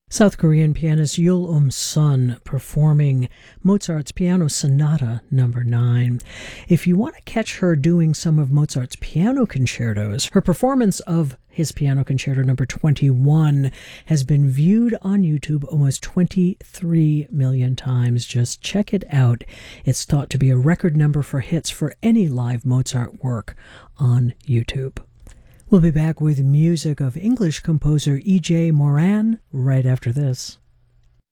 South Korean pianist Yul Sun performing Mozart's Piano Sonata No. 9. If you want to catch her doing some of Mozart's piano concertos, her performance of his Piano Concerto No. 21 has been viewed on YouTube almost 23 million times. Just check it out. It's thought to be a record number for hits for any live Mozart work on YouTube. We'll be back with music of English composer E.J. Moran right after this.